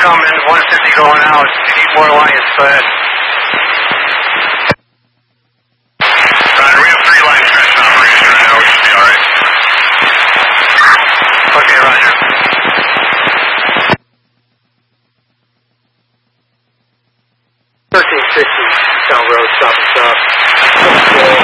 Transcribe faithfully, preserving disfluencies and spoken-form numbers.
coming, one fifty going out. If you need more lines, go ahead. Roger, we have three lines crashing operation right now. We should be alright. Okay, roger. thirteen sixty, Town Road, stop and stop.